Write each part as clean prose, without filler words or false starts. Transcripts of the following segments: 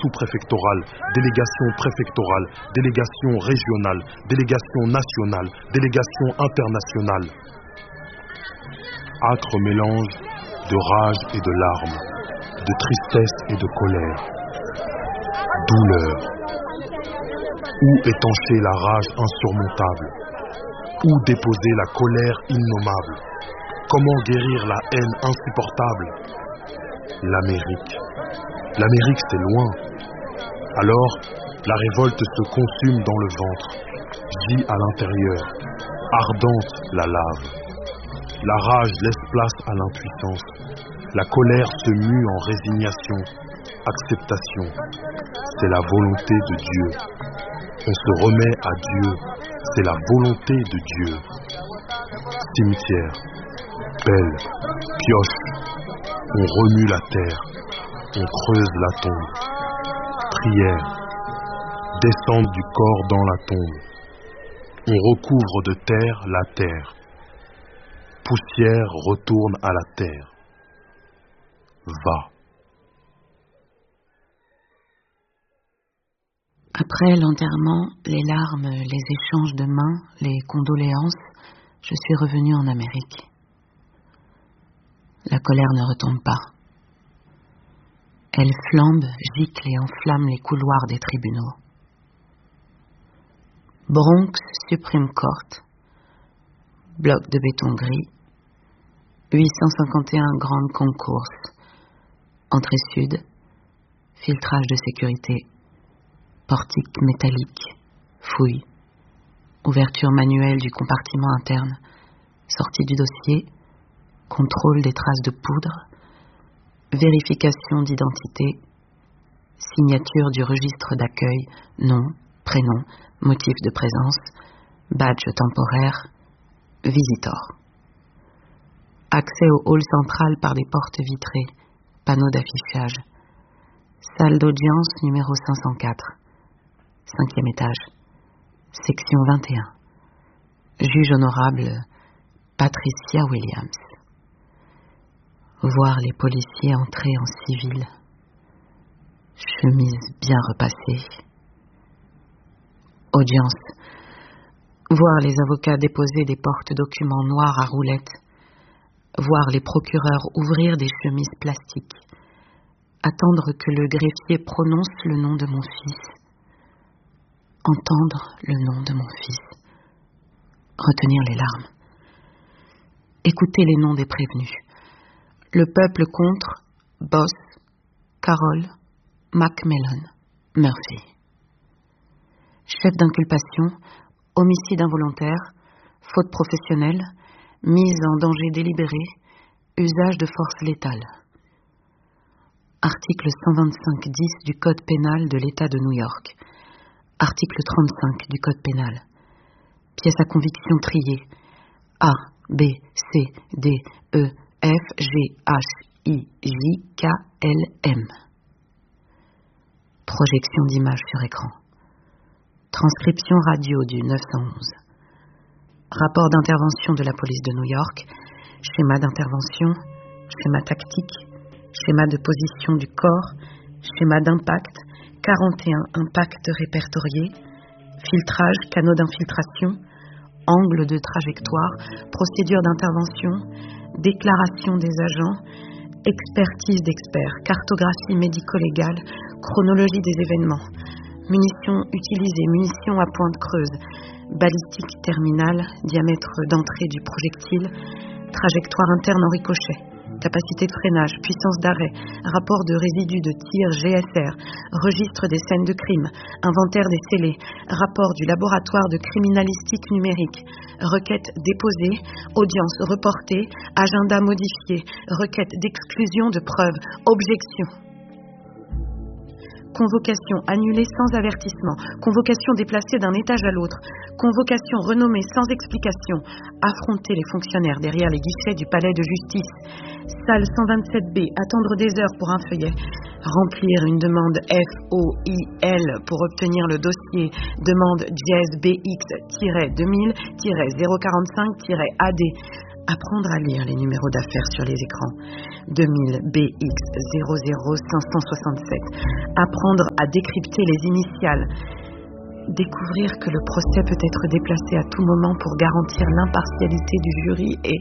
sous-préfectorale, délégation préfectorale, délégation régionale, délégation nationale, délégation internationale. Âcre mélange de rage et de larmes, de tristesse et de colère, douleur. Où étancher la rage insurmontable? Où déposer la colère innommable? Comment guérir la haine insupportable? L'Amérique. L'Amérique, c'est loin. Alors, la révolte se consume dans le ventre, gît à l'intérieur, ardente la lave. La rage laisse place à l'impuissance. La colère se mue en résignation, acceptation. C'est la volonté de Dieu. On se remet à Dieu. C'est la volonté de Dieu. Cimetière, pelle, pioche. On remue la terre. On creuse la tombe. Prière. Descente du corps dans la tombe. On recouvre de terre la terre. Poussière retourne à la terre. Va. Après l'enterrement, les larmes, les échanges de mains, les condoléances, je suis revenue en Amérique. La colère ne retombe pas. Elle flambe, gicle et enflamme les couloirs des tribunaux. Bronx Supreme Court, bloc de béton gris, 851 Grand Concourse, entrée sud, filtrage de sécurité, portique métallique, fouille, ouverture manuelle du compartiment interne, sortie du dossier, contrôle des traces de poudre, vérification d'identité, signature du registre d'accueil, nom, prénom, motif de présence, badge temporaire, visitor. Accès au hall central par des portes vitrées, panneaux d'affichage. Salle d'audience numéro 504, 5e étage, section 21. Juge honorable Patricia Williams. Voir les policiers entrer en civil, chemise bien repassée. Audience. Voir les avocats déposer des porte-documents noirs à roulettes. Voir les procureurs ouvrir des chemises plastiques. Attendre que le greffier prononce le nom de mon fils. Entendre le nom de mon fils. Retenir les larmes. Écouter les noms des prévenus. Le peuple contre Boss, Carol, Macmillan, Murphy. Chef d'inculpation, homicide involontaire, faute professionnelle, mise en danger délibéré, usage de force létale. Article 125-10 du Code pénal de l'État de New York. Article 35 du Code pénal. Pièce à conviction triée. A, B, C, D, E, F, G, H, I, J, K, L, M. Projection d'image sur écran. Transcription radio du 911. Rapport d'intervention de la police de New York. Schéma d'intervention. Schéma tactique. Schéma de position du corps. Schéma d'impact. 41 impacts répertoriés. Filtrage, canaux d'infiltration. Angle de trajectoire. Procédure d'intervention. Déclaration des agents, expertise d'experts, cartographie médico-légale, chronologie des événements, munitions utilisées, munitions à pointe creuse, balistique terminale, diamètre d'entrée du projectile, trajectoire interne en ricochet, capacité de freinage, puissance d'arrêt, rapport de résidus de tir GSR, registre des scènes de crime, inventaire des scellés, rapport du laboratoire de criminalistique numérique, requête déposée, audience reportée, agenda modifié, requête d'exclusion de preuves, objection. Convocation annulée sans avertissement, convocation déplacée d'un étage à l'autre, convocation renommée sans explication, affronter les fonctionnaires derrière les guichets du palais de justice, salle 127B, attendre des heures pour un feuillet, remplir une demande FOIL pour obtenir le dossier, demande dièse BX-2000-045-AD, Apprendre à lire les numéros d'affaires sur les écrans. 2000 BX 00567. Apprendre à décrypter les initiales. Découvrir que le procès peut être déplacé à tout moment pour garantir l'impartialité du jury et...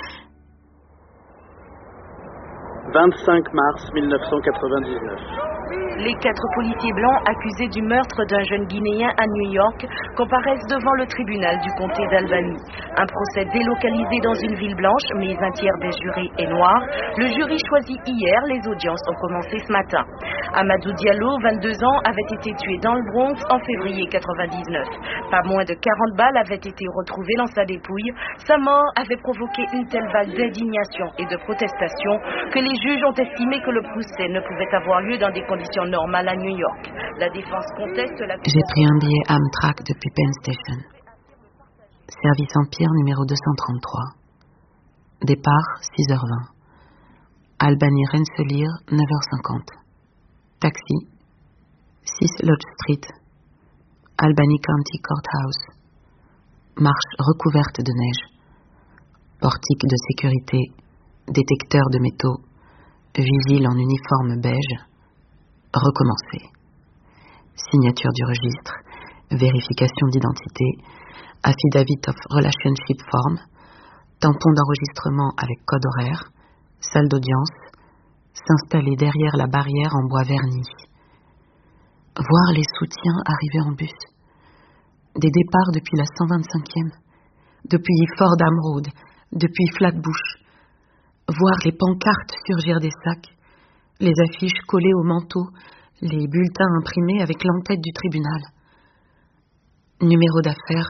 25 mars 1999. Les 4 policiers blancs accusés du meurtre d'un jeune Guinéen à New York comparaissent devant le tribunal du comté d'Albany. Un procès délocalisé dans une ville blanche, mais un tiers des jurés est noir. Le jury choisi hier, les audiences ont commencé ce matin. Amadou Diallo, 22 ans, avait été tué dans le Bronx en février 99. Pas moins de 40 balles avaient été retrouvées dans sa dépouille. Sa mort avait provoqué une telle vague d'indignation et de protestation que les juges ont estimé que le procès ne pouvait avoir lieu dans des conditions normales à New York. La défense conteste la... J'ai pris un billet Amtrak depuis Penn Station. Service Empire numéro 233. Départ 6h20. Albany Rensselaer 9h50. Taxi 6 Lodge Street. Albany County Courthouse. Marche recouverte de neige. Portique de sécurité. Détecteur de métaux. Vigile en uniforme beige. Recommencer. Signature du registre. Vérification d'identité. Affidavit of Relationship Form. Tampon d'enregistrement avec code horaire. Salle d'audience. S'installer derrière la barrière en bois verni. Voir les soutiens arriver en bus. Des départs depuis la 125e. Depuis Fordham Road. Depuis Flatbush. Voir les pancartes surgir des sacs. Les affiches collées au manteau. Les bulletins imprimés avec l'entête du tribunal. Numéro d'affaires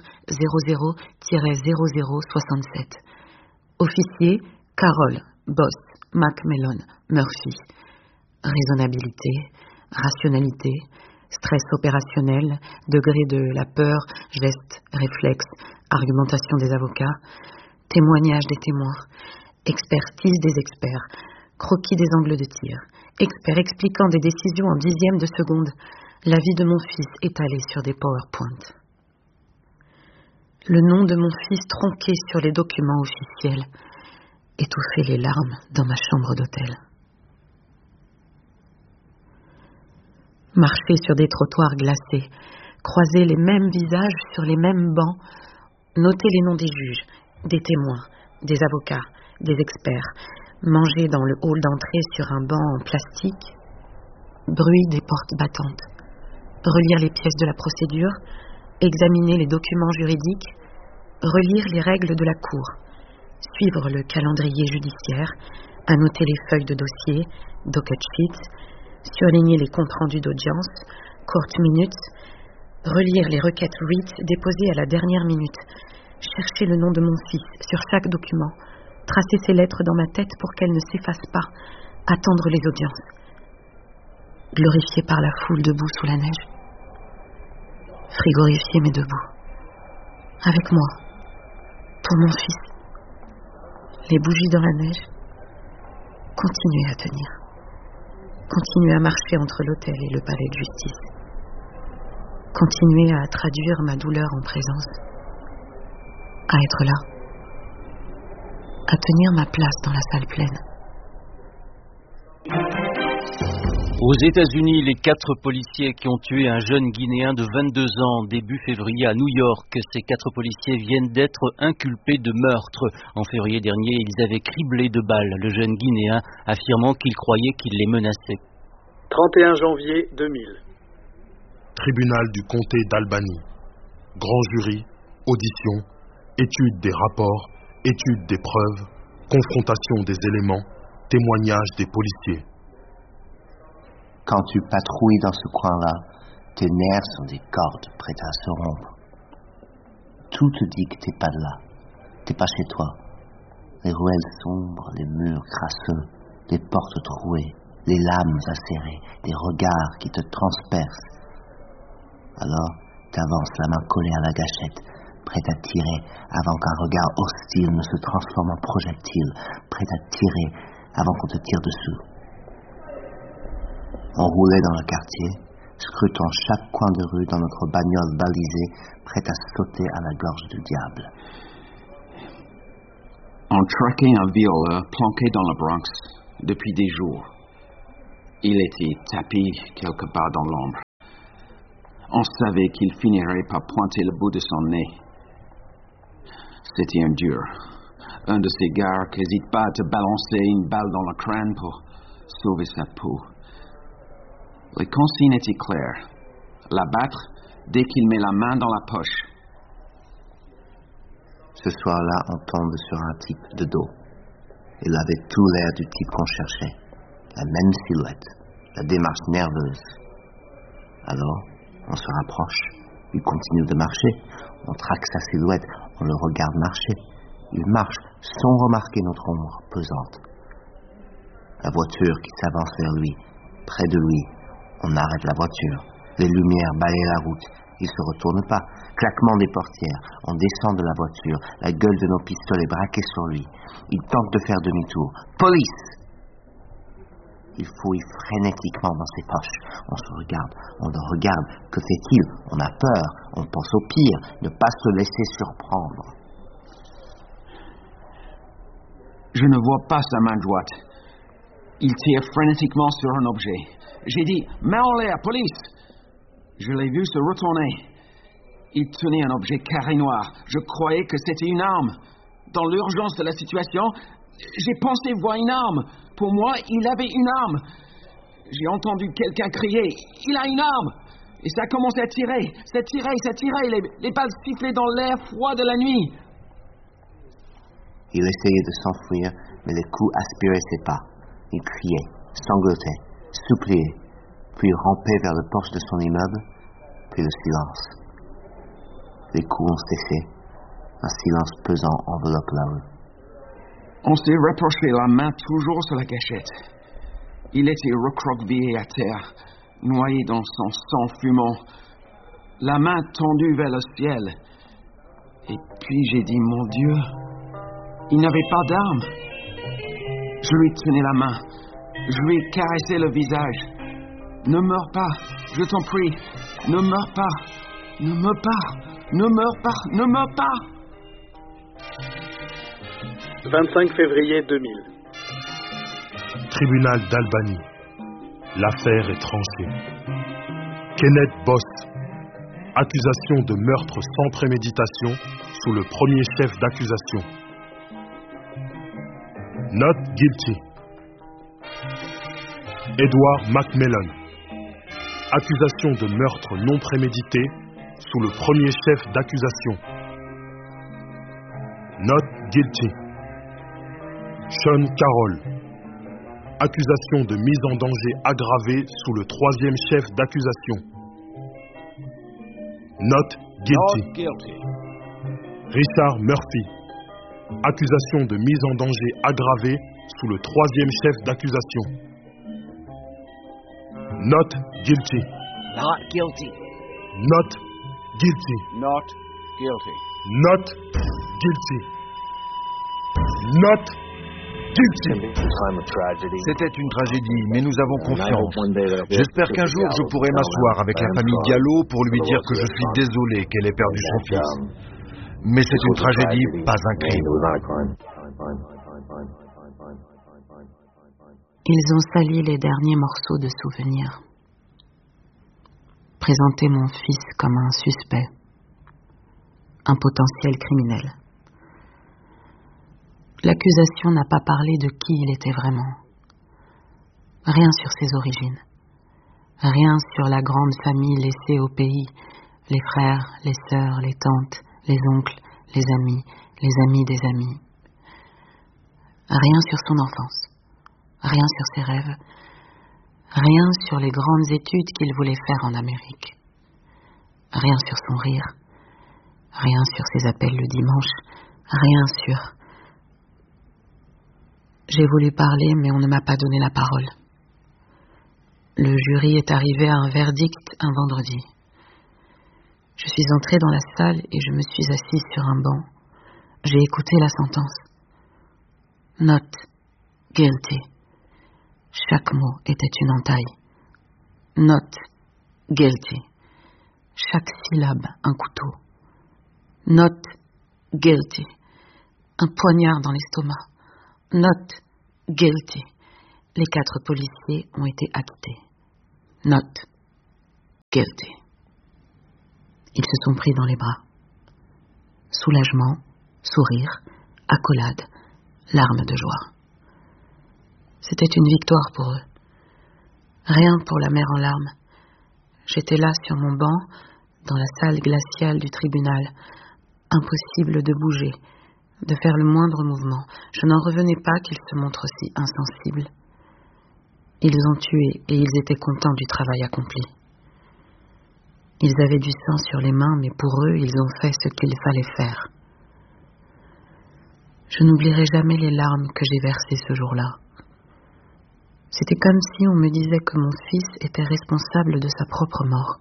00-0067. Officier Carroll, Boss, Macmillan, Murphy. Raisonnabilité, rationalité, stress opérationnel, degré de la peur, geste, réflexe, argumentation des avocats, témoignage des témoins, expertise des experts, croquis des angles de tir, expert expliquant des décisions en dixièmes de seconde, l'avis de mon fils étalé sur des PowerPoint. Le nom de mon fils tronqué sur les documents officiels, étouffer les larmes dans ma chambre d'hôtel. Marcher sur des trottoirs glacés, croiser les mêmes visages sur les mêmes bancs, noter les noms des juges, des témoins, des avocats, des experts, manger dans le hall d'entrée sur un banc en plastique, bruit des portes battantes, relire les pièces de la procédure, examiner les documents juridiques, relire les règles de la cour, suivre le calendrier judiciaire, annoter les feuilles de dossier, docket sheets, surligner les comptes rendus d'audience, court minutes, relire les requêtes REIT déposées à la dernière minute, chercher le nom de mon fils sur chaque document, tracer ses lettres dans ma tête pour qu'elles ne s'effacent pas, attendre les audiences, glorifié par la foule debout sous la neige, frigorifié mais debout, avec moi, pour mon fils, les bougies dans la neige, continuer à tenir, continuer à marcher entre l'hôtel et le palais de justice, continuer à traduire ma douleur en présence, à être là, à tenir ma place dans la salle pleine. Aux États-Unis, les 4 policiers qui ont tué un jeune Guinéen de 22 ans début février à New York. Ces 4 policiers viennent d'être inculpés de meurtre. En février dernier, ils avaient criblé de balles le jeune Guinéen, affirmant qu'ils croyaient qu'il les menaçait. 31 janvier 2000. Tribunal du comté d'Albany. Grand jury, audition, étude des rapports, étude des preuves, confrontation des éléments, témoignage des policiers. Quand tu patrouilles dans ce coin-là, tes nerfs sont des cordes prêtes à se rompre. Tout te dit que t'es pas de là, t'es pas chez toi. Les ruelles sombres, les murs crasseux, les portes trouées, les lames acérées, des regards qui te transpercent. Alors, t'avances la main collée à la gâchette, prête à tirer avant qu'un regard hostile ne se transforme en projectile, prête à tirer avant qu'on te tire dessous. On roulait dans le quartier, scrutant chaque coin de rue dans notre bagnole balisée, prête à sauter à la gorge du diable. On traquait un violeur planqué dans le Bronx depuis des jours. Il était tapis quelque part dans l'ombre. On savait qu'il finirait par pointer le bout de son nez. C'était un dur. Un de ces gars qui n'hésite pas à te balancer une balle dans le crâne pour sauver sa peau. Les consignes étaient claires. L'abattre dès qu'il met la main dans la poche. Ce soir-là, on tombe sur un type de dos. Il avait tout l'air du type qu'on cherchait. La même silhouette, la démarche nerveuse. Alors, on se rapproche. Il continue de marcher. On traque sa silhouette. On le regarde marcher. Il marche sans remarquer notre ombre pesante. La voiture qui s'avance vers lui. Près de lui, on arrête la voiture. Les lumières balayent la route. Il se retourne pas. Claquement des portières. On descend de la voiture. La gueule de nos pistolets braqués sur lui. Il tente de faire demi-tour. Police! Il fouille frénétiquement dans ses poches. On se regarde. On le regarde. Que fait-il? On a peur. On pense au pire. Ne pas se laisser surprendre. Je ne vois pas sa main droite. Il tire frénétiquement sur un objet. J'ai dit « Main en l'air, police !» Je l'ai vu se retourner. Il tenait un objet carré noir. Je croyais que c'était une arme. Dans l'urgence de la situation, j'ai pensé voir une arme. Pour moi, il avait une arme. J'ai entendu quelqu'un crier « Il a une arme !» Et ça a commencé à tirer. Ça tirait. Les balles sifflaient dans l'air froid de la nuit. Il essayait de s'enfuir, mais les coups aspiraient ses pas. Il criait, sanglotait, suppliait, puis rampait vers le porche de son immeuble, puis le silence. Les coups ont cessé. Un silence pesant enveloppe la rue. On s'est rapproché, la main toujours sur la gâchette. Il était recroquevillé à terre, noyé dans son sang fumant, la main tendue vers le ciel. Et puis j'ai dit, mon Dieu, il n'avait pas d'arme. Je lui tenais la main, je lui caressais le visage. Ne meurs pas, je t'en prie, ne meurs pas, ne meurs pas, ne meurs pas, ne meurs pas. 25 février 2000. Tribunal d'Albany. L'affaire est tranchée. Kenneth Boss. Accusation de meurtre sans préméditation sous le premier chef d'accusation. Not guilty. Edward McMillan. Accusation de meurtre non prémédité sous le premier chef d'accusation. Not guilty. Sean Carroll. Accusation de mise en danger aggravée sous le troisième chef d'accusation. Not guilty. Richard Murphy. Accusation de mise en danger aggravée sous le troisième chef d'accusation. Not guilty. Not guilty. Not guilty. Not guilty. Not guilty. Not guilty. C'était une tragédie, mais nous avons confiance. J'espère qu'un jour je pourrai m'asseoir avec la famille Diallo pour lui dire que je suis désolé qu'elle ait perdu son fils. Mais c'est une tragédie, pas un crime. Ils ont sali les derniers morceaux de souvenirs. Présenté mon fils comme un suspect, un potentiel criminel. L'accusation n'a pas parlé de qui il était vraiment. Rien sur ses origines. Rien sur la grande famille laissée au pays, les frères, les sœurs, les tantes, les oncles, les amis des amis. Rien sur son enfance. Rien sur ses rêves. Rien sur les grandes études qu'il voulait faire en Amérique. Rien sur son rire. Rien sur ses appels le dimanche. Rien sur... J'ai voulu parler, mais on ne m'a pas donné la parole. Le jury est arrivé à un verdict un vendredi. Je suis entrée dans la salle et je me suis assise sur un banc. J'ai écouté la sentence. Not guilty. Chaque mot était une entaille. Not guilty. Chaque syllabe un couteau. Not guilty. Un poignard dans l'estomac. Not guilty. Les 4 policiers ont été acquittés. Not guilty. Ils se sont pris dans les bras. Soulagement, sourire, accolade, larmes de joie. C'était une victoire pour eux. Rien pour la mère en larmes. J'étais là sur mon banc, dans la salle glaciale du tribunal. Impossible de bouger, de faire le moindre mouvement. Je n'en revenais pas qu'ils se montrent si insensibles. Ils ont tué et ils étaient contents du travail accompli. Ils avaient du sang sur les mains, mais pour eux, ils ont fait ce qu'il fallait faire. Je n'oublierai jamais les larmes que j'ai versées ce jour-là. C'était comme si on me disait que mon fils était responsable de sa propre mort.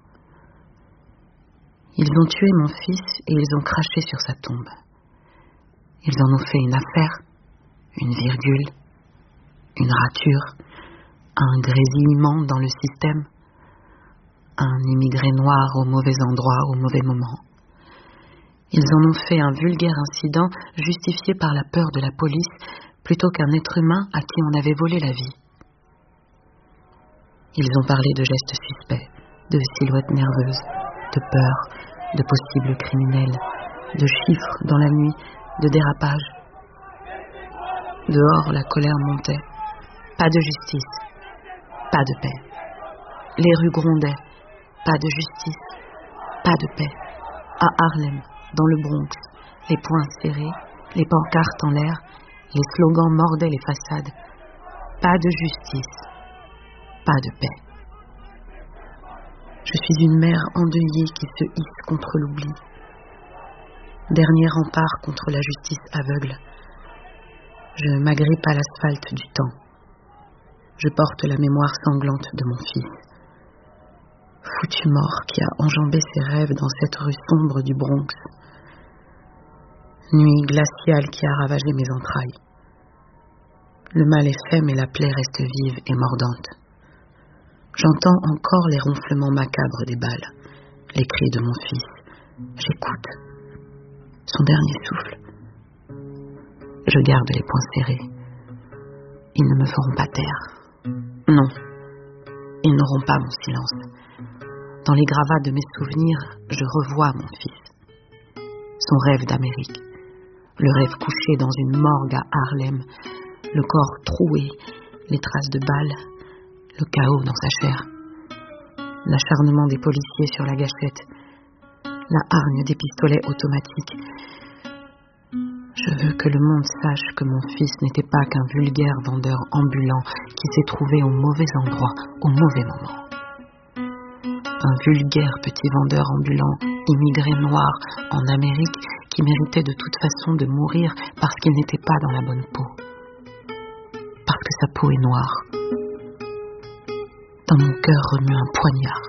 Ils ont tué mon fils et ils ont craché sur sa tombe. Ils en ont fait une affaire, une virgule, une rature, un grésillement dans le système, un immigré noir au mauvais endroit au mauvais moment. Ils en ont fait un vulgaire incident justifié par la peur de la police plutôt qu'un être humain à qui on avait volé la vie. Ils ont parlé de gestes suspects, de silhouettes nerveuses, de peur, de possibles criminels, de chiffres dans la nuit, de dérapages. Dehors, la colère montait. Pas de justice, pas de paix. Les rues grondaient. Pas de justice, pas de paix. À Harlem, dans le Bronx, les poings serrés, les pancartes en l'air, les slogans mordaient les façades. Pas de justice, pas de paix. Je suis une mère endeuillée qui se hisse contre l'oubli. Dernier rempart contre la justice aveugle. Je m'agrippe à l'asphalte du temps. Je porte la mémoire sanglante de mon fils. Foutu mort qui a enjambé ses rêves dans cette rue sombre du Bronx. Nuit glaciale qui a ravagé mes entrailles. Le mal est fait, mais la plaie reste vive et mordante. J'entends encore les ronflements macabres des balles, les cris de mon fils. J'écoute. Son dernier souffle. Je garde les poings serrés. Ils ne me feront pas taire. Non, ils n'auront pas mon silence. Dans les gravats de mes souvenirs, je revois mon fils. Son rêve d'Amérique. Le rêve couché dans une morgue à Harlem. Le corps troué, les traces de balles, le chaos dans sa chair. L'acharnement des policiers sur la gâchette. La hargne des pistolets automatiques. Je veux que le monde sache que mon fils n'était pas qu'un vulgaire vendeur ambulant qui s'est trouvé au mauvais endroit, au mauvais moment. Un vulgaire petit vendeur ambulant, immigré noir en Amérique, qui méritait de toute façon de mourir parce qu'il n'était pas dans la bonne peau. Parce que sa peau est noire. Dans mon cœur remue un poignard.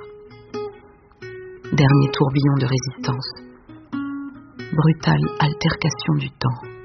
Dernier tourbillon de résistance. Brutale altercation du temps.